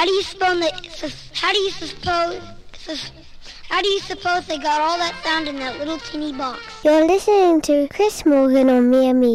How do you suppose they got all that sound in that little teeny box? You're listening to Chris Morgan on Mere Media.